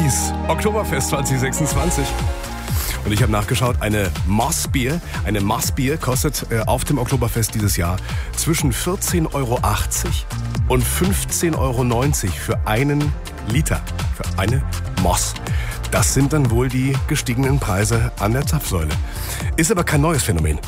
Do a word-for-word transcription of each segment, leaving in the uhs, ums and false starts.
Paris, Oktoberfest zwanzig sechsundzwanzig. Und ich habe nachgeschaut, eine Mossbier, eine Mossbier kostet äh, auf dem Oktoberfest dieses Jahr zwischen vierzehn Euro achtzig und fünfzehn Euro neunzig für einen Liter, für eine Moss. Das sind dann wohl die gestiegenen Preise an der Zapfsäule. Ist aber kein neues Phänomen.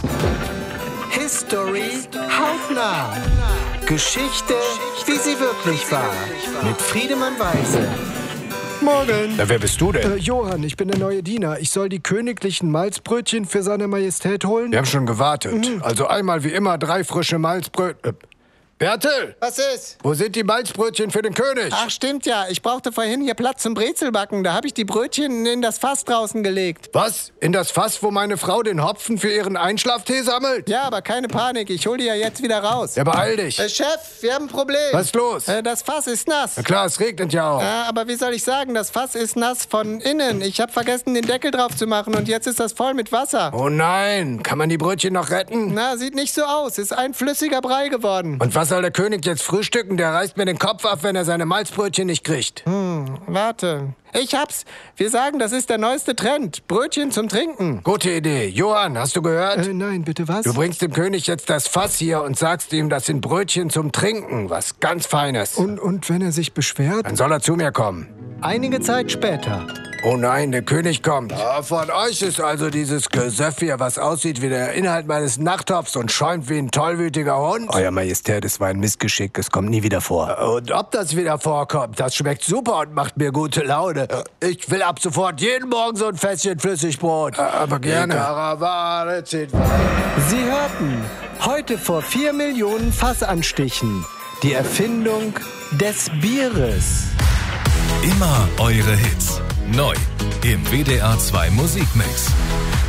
History hautnah. Geschichte, wie sie wirklich war. Mit Friedemann Weise. Morgen. Na, wer bist du denn? Äh, Johann, ich bin der neue Diener. Ich soll die königlichen Malzbrötchen für seine Majestät holen. Wir haben schon gewartet. Mhm. Also einmal wie immer drei frische Malzbrötchen. Äh, Bertel! Was ist? Wo sind die Malzbrötchen für den König? Ach, stimmt ja. Ich brauchte vorhin hier Platz zum Brezelbacken. Da habe ich die Brötchen in das Fass draußen gelegt. Was? In das Fass, wo meine Frau den Hopfen für ihren Einschlaftee sammelt? Ja, aber keine Panik. Ich hol die ja jetzt wieder raus. Ja, beeil dich. Äh, Chef, wir haben ein Problem. Was ist los? Äh, das Fass ist nass. Na klar, es regnet ja auch. Ja, aber wie soll ich sagen, das Fass ist nass von innen. Ich habe vergessen, den Deckel drauf zu machen und jetzt ist das voll mit Wasser. Oh nein, kann man die Brötchen noch retten? Na, sieht nicht so aus. Ist ein flüssiger Brei geworden. Und was soll der König jetzt frühstücken? Der reißt mir den Kopf ab, wenn er seine Malzbrötchen nicht kriegt. Hm, warte. Ich hab's. Wir sagen, das ist der neueste Trend. Brötchen zum Trinken. Gute Idee. Johann, hast du gehört? Äh, nein, bitte was? Du bringst dem König jetzt das Fass hier und sagst ihm, das sind Brötchen zum Trinken. Was ganz Feines. Und, und wenn er sich beschwert? Dann soll er zu mir kommen. Einige Zeit später. Oh nein, der König kommt. Ja, von euch ist also dieses Gesöff hier, was aussieht wie der Inhalt meines Nachttopfs und schäumt wie ein tollwütiger Hund. Euer Majestät, es war ein Missgeschick, es kommt nie wieder vor. Und ob das wieder vorkommt, das schmeckt super und macht mir gute Laune. Ich will ab sofort jeden Morgen so ein Fässchen Flüssigbrot. Aber gerne. Die Karawane zieht weiter. Sie hörten heute vor vier Millionen Fassanstichen die Erfindung des Bieres. Immer eure Hits. Neu im W D R zwei Musikmix.